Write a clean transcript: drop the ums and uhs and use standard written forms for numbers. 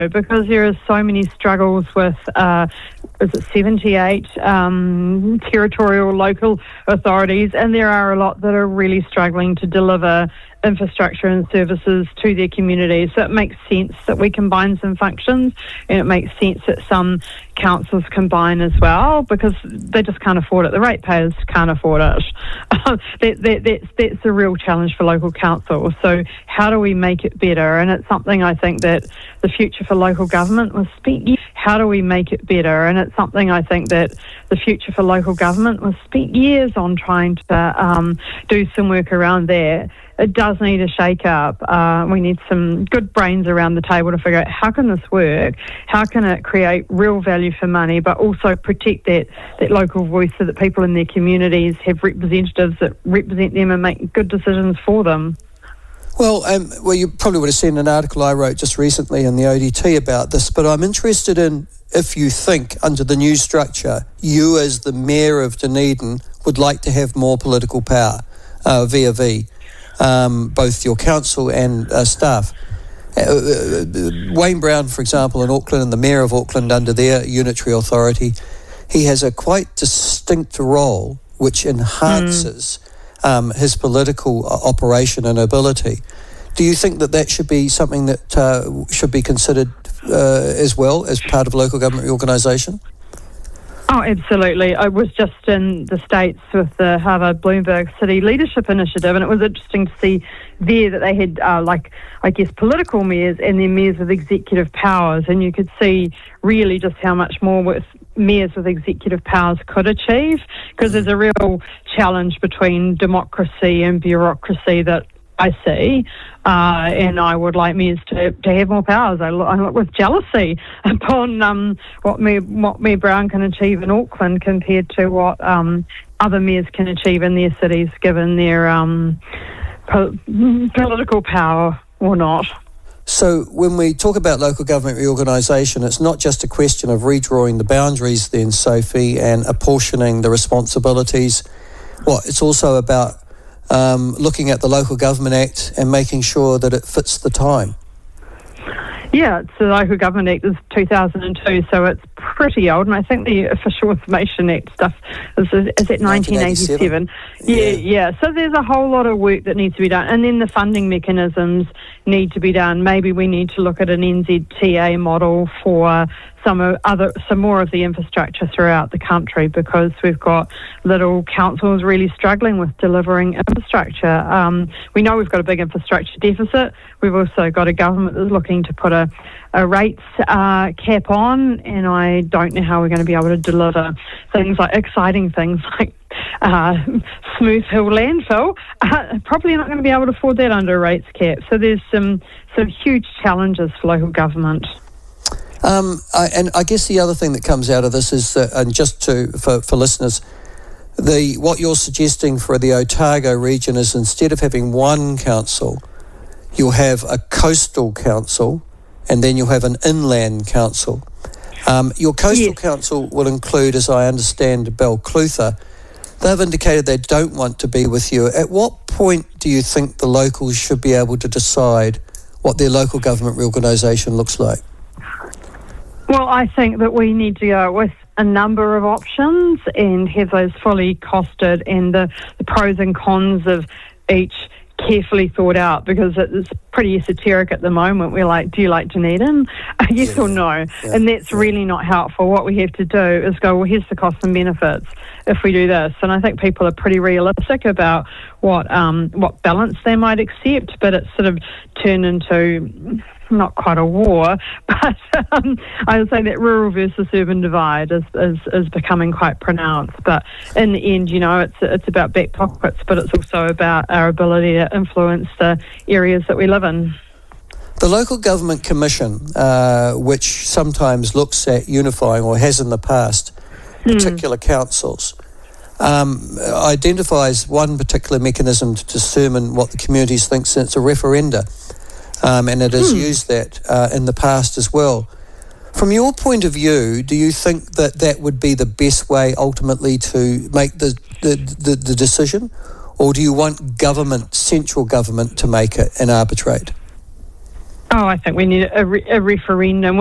because there are so many struggles with, 78 territorial local authorities, and there are a lot that are really struggling to deliver infrastructure and services to their communities. So it makes sense that we combine some functions, and it makes sense that some councils combine as well, because they just can't afford it. The ratepayers can't afford it. That's a real challenge for local councils. So how do we make it better? And it's something I think that the future for local government was spent. How do we make it better? And it's something I think that the future for local government was spent years on trying to do some work around there. It does need a shake-up. We need some good brains around the table to figure out how can this work, how can it create real value for money, but also protect that local voice so that people in their communities have representatives that represent them and make good decisions for them. Well, you probably would have seen an article I wrote just recently in the ODT about this, but I'm interested in if you think, under the new structure, you as the Mayor of Dunedin would like to have more political power via both your council and staff. Wayne Brown, for example, in Auckland, and the Mayor of Auckland under their unitary authority, he has a quite distinct role which enhances his political operation and ability. Do you think that should be something that should be considered as well as part of local government reorganisation? Oh, absolutely. I was just in the States with the Harvard Bloomberg City Leadership Initiative, and it was interesting to see there that they had, political mayors and then mayors with executive powers, and you could see really just how much more with mayors with executive powers could achieve, because there's a real challenge between democracy and bureaucracy that I see, and I would like mayors to have more powers. I look with jealousy upon what Mayor Brown can achieve in Auckland compared to what other mayors can achieve in their cities, given their political power or not. So when we talk about local government reorganisation, it's not just a question of redrawing the boundaries then, Sophie, and apportioning the responsibilities. It's also about looking at the Local Government Act and making sure that it fits the time. Yeah, the Local Government Act is 2002, so it's pretty old, and I think the Official Information Act stuff is at 1987. Yeah. So there's a whole lot of work that needs to be done, and then the funding mechanisms need to be done. Maybe we need to look at an NZTA model for some more of the infrastructure throughout the country, because we've got little councils really struggling with delivering infrastructure. We know we've got a big infrastructure deficit. We've also got a government that's looking to put a rates cap on, and I don't know how we're going to be able to deliver exciting things like Smooth Hill landfill. Probably not going to be able to afford that under a rates cap. So there's some huge challenges for local government. And I guess the other thing that comes out of this is that, and just for listeners, what you're suggesting for the Otago region is, instead of having one council, you'll have a coastal council, and then you'll have an inland council. Your coastal council will include, as I understand, Balclutha. They've indicated they don't want to be with you. At what point do you think the locals should be able to decide what their local government reorganisation looks like? Well, I think that we need to go with a number of options and have those fully costed, and the pros and cons of each carefully thought out, because it's pretty esoteric at the moment. We're like, do you like Dunedin? Yes or no? Yeah. And that's really not helpful. What we have to do is go, well, here's the costs and benefits if we do this. And I think people are pretty realistic about what balance they might accept, but it's sort of turned into not quite a war, but I would say that rural versus urban divide is becoming quite pronounced. But in the end, it's about back pockets, but it's also about our ability to influence the areas that we live in. The Local Government Commission, which sometimes looks at unifying, or has in the past, particular councils, identifies one particular mechanism to determine what the communities think, since it's a referenda. And it has used that in the past as well. From your point of view, do you think that would be the best way ultimately to make the decision? Or do you want central government to make it and arbitrate? Oh, I think we need a referendum.